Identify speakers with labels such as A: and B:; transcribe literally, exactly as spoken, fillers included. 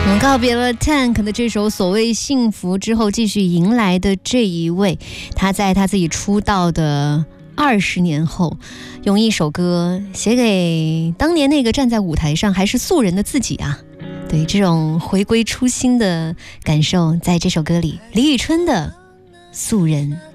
A: 我们告别了 Tank 的这首所谓幸福之后，继续迎来的这一位，他在他自己出道的二十年后，用一首歌写给当年那个站在舞台上还是素人的自己啊。对，这种回归初心的感受，在这首歌里，李宇春的《素人》。